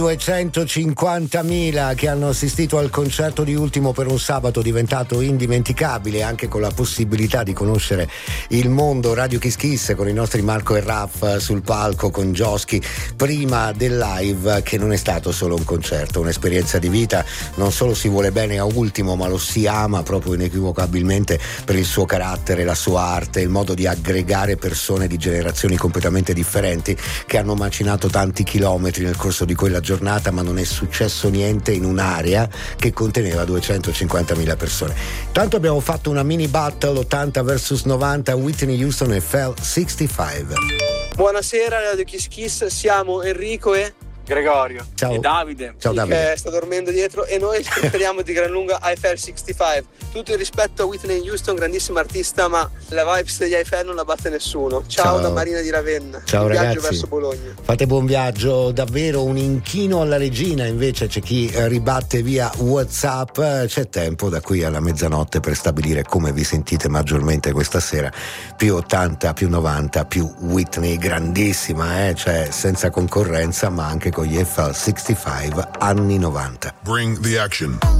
250.000 che hanno assistito al concerto di Ultimo per un sabato diventato indimenticabile, anche con la possibilità di conoscere il mondo. Radio Kiss Kiss con i nostri Marco e Raff sul palco con Josky prima del live, che non è stato solo un concerto, un'esperienza di vita. Non solo si vuole bene a Ultimo, ma lo si ama proprio inequivocabilmente per il suo carattere, la sua arte, il modo di aggregare persone di generazioni completamente differenti che hanno macinato tanti chilometri nel corso di quella giornata, ma non è successo niente in un'area che conteneva 250.000 persone. Tanto abbiamo fatto una mini battle 80 vs 90, Whitney Houston e Fell 65. Buonasera Radio Kiss Kiss, siamo Enrico e Gregorio. Ciao. E Davide. Ciao Davide. Che sta dormendo dietro, e noi speriamo di gran lunga Eiffel 65. Tutto il rispetto a Whitney Houston, grandissima artista, ma la vibes degli Eiffel non la batte nessuno. Ciao da Marina di Ravenna. Ciao ragazzi. Viaggio Verso Bologna. Fate buon viaggio, davvero un inchino alla regina. Invece c'è chi ribatte via WhatsApp. C'è tempo da qui alla mezzanotte per stabilire come vi sentite maggiormente questa sera. Più 80, più 90, più Whitney, grandissima, cioè senza concorrenza, ma anche con gli Eiffel 65 anni 90. Bring the action.